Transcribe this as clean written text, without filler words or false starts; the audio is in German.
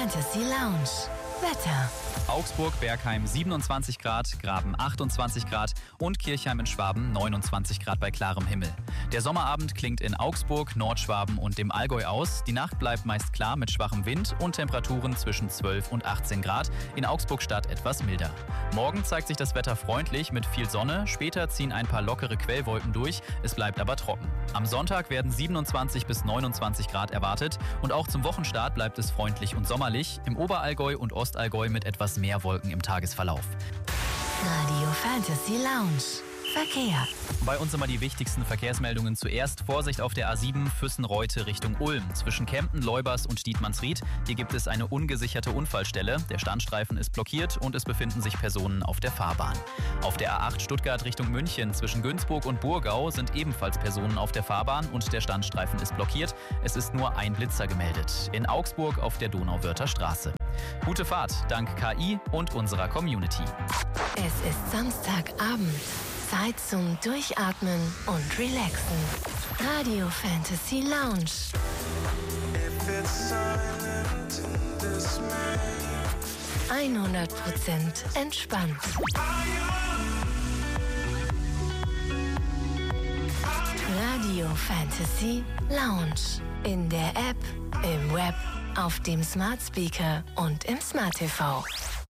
Fantasy Lounge. Wetter. Augsburg, Bergheim 27 Grad, Graben 28 Grad und Kirchheim in Schwaben 29 Grad bei klarem Himmel. Der Sommerabend klingt in Augsburg, Nordschwaben und dem Allgäu aus. Die Nacht bleibt meist klar mit schwachem Wind und Temperaturen zwischen 12 und 18 Grad. In Augsburg-Stadt etwas milder. Morgen zeigt sich das Wetter freundlich mit viel Sonne. Später ziehen ein paar lockere Quellwolken durch. Es bleibt aber trocken. Am Sonntag werden 27 bis 29 Grad erwartet. Und auch zum Wochenstart bleibt es freundlich und sommerlich. Im Oberallgäu und Ostallgäu mit etwas mehr Wolken im Tagesverlauf. Radio Fantasy Lounge. Verkehr. Bei uns immer die wichtigsten Verkehrsmeldungen zuerst. Vorsicht auf der A7 Füssen-Reute Richtung Ulm. Zwischen Kempten, Leubers und Dietmannsried. Hier gibt es eine ungesicherte Unfallstelle. Der Standstreifen ist blockiert und es befinden sich Personen auf der Fahrbahn. Auf der A8 Stuttgart Richtung München zwischen Günzburg und Burgau sind ebenfalls Personen auf der Fahrbahn und der Standstreifen ist blockiert. Es ist nur ein Blitzer gemeldet. In Augsburg auf der Donauwörther Straße. Gute Fahrt dank KI und unserer Community. Es ist Samstagabend. Zeit zum Durchatmen und Relaxen. Radio Fantasy Lounge. 100% entspannt. Radio Fantasy Lounge. In der App, im Web, auf dem Smart Speaker und im Smart TV.